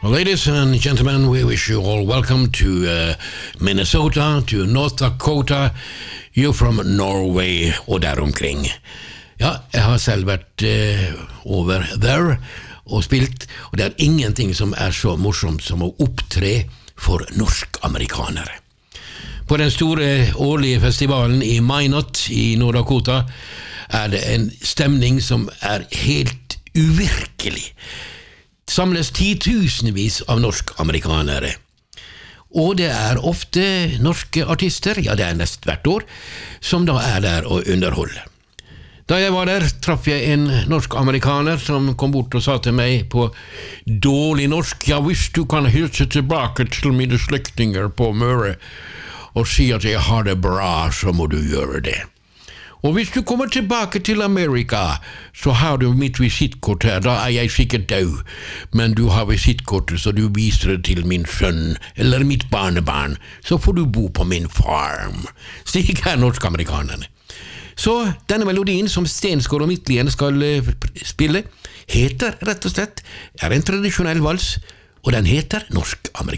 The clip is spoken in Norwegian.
Ladies and gentlemen, we wish you all welcome to Minnesota, to North Dakota, you're from Norway og der omkring. Ja, jeg har selv vært over there og spilt, og det er ingenting som er så morsomt som å opptre for norsk-amerikanere. På den store årlige festivalen i Minot i North Dakota er det en stemning som er helt uvirkelig. Samles titusenvis av norsk-amerikanere. Og det er ofte norske artister, ja det er nest hvert år, som da er der og underholder. Da jeg var der, traff jeg en norsk-amerikaner som kom bort og sa til meg på dårlig norsk, ja hvis du kan hilse tilbake til mine slektinger på Møre og si at jeg har det bra, så må du gjøre det. Og hvis du kommer tilbake til Amerika, så har du mitt visittkort her, da er jeg sikkert død, men du har visitkortet, så du viser det til min sønn, eller mitt barnebarn, så får du bo på min farm. Slik er norsk-amerikanerne. Så denne melodien som Stensgaard og Midtlien skal spille, heter rett og slett, er en tradisjonell vals, og den heter norsk-amerikaner.